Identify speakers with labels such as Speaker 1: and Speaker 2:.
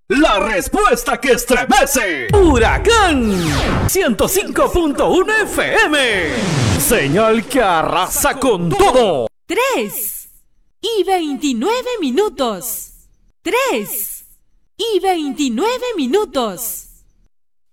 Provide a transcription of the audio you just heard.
Speaker 1: La respuesta que estremece. Huracán 105.1 FM. Señal que arrasa con todo.
Speaker 2: 3:29. 3:29.